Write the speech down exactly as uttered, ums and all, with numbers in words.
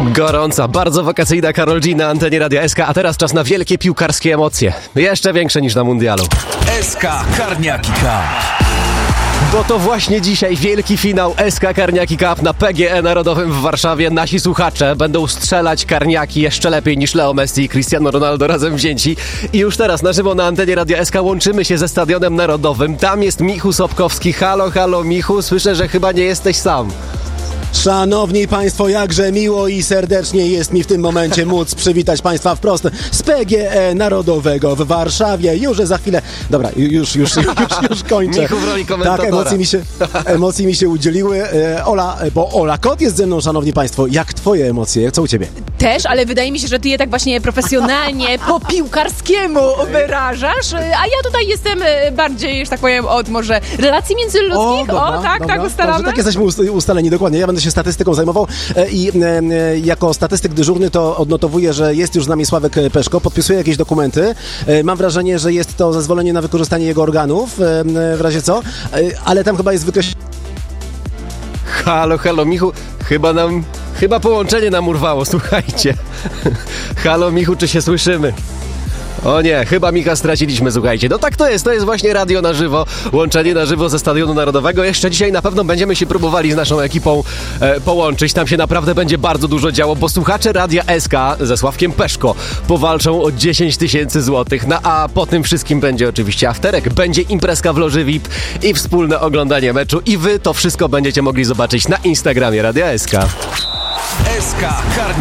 Gorąca, bardzo wakacyjna Karol G na antenie Radia S K, a teraz czas na wielkie piłkarskie emocje. Jeszcze większe niż na mundialu. S K Karniaki Cup. Bo to właśnie dzisiaj wielki finał S K Karniaki Cup na P G E Narodowym w Warszawie. Nasi słuchacze będą strzelać karniaki jeszcze lepiej niż Leo Messi i Cristiano Ronaldo razem wzięci. I już teraz na żywo na antenie Radia S K łączymy się ze Stadionem Narodowym. Tam jest Michu Sobkowski. Halo, halo Michu, słyszę, że chyba nie jesteś sam. Szanowni Państwo, jakże miło i serdecznie jest mi w tym momencie móc przywitać Państwa wprost z P G E Narodowego w Warszawie. Już za chwilę... Dobra, już, już, już, już kończę. Michu w roli komentatora. Tak, emocje mi się, emocje mi się udzieliły. E, Ola, bo Ola Kot jest ze mną, Szanowni Państwo. Jak Twoje emocje? Co u Ciebie? Też, ale wydaje mi się, że ty je tak właśnie profesjonalnie, po piłkarskiemu wyrażasz, a ja tutaj jestem bardziej, że tak powiem, od może relacji międzyludzkich. O, dobra, o tak, dobra. tak ustalamy. Dobrze, tak jesteśmy ust- ustaleni, dokładnie. Ja będę się statystyką zajmował e, i e, jako statystyk dyżurny to odnotowuję, że jest już z nami Sławek Peszko, podpisuje jakieś dokumenty. E, mam wrażenie, że jest to zezwolenie na wykorzystanie jego organów, e, w razie co, e, ale tam chyba jest wykreślone. Halo, halo Michu, chyba nam... Chyba połączenie nam urwało, słuchajcie. Halo Michu, czy się słyszymy? O nie, chyba Micha straciliśmy, słuchajcie. No tak to jest, to jest właśnie radio na żywo, łączenie na żywo ze Stadionu Narodowego. Jeszcze dzisiaj na pewno będziemy się próbowali z naszą ekipą e, połączyć. Tam się naprawdę będzie bardzo dużo działo, bo słuchacze Radia S K ze Sławkiem Peszko powalczą o dziesięć tysięcy złotych. No a po tym wszystkim będzie oczywiście afterek, będzie imprezka w loży V I P i wspólne oglądanie meczu. I wy to wszystko będziecie mogli zobaczyć na Instagramie Radia S K. S K Karniaki